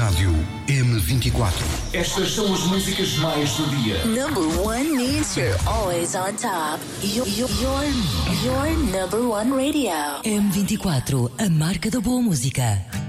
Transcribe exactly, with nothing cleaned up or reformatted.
Rádio M vinte e quatro. Estas são as músicas mais do dia. Number one means you're always on top. You're, you're, you're number one radio. M vinte e quatro, a marca da boa música.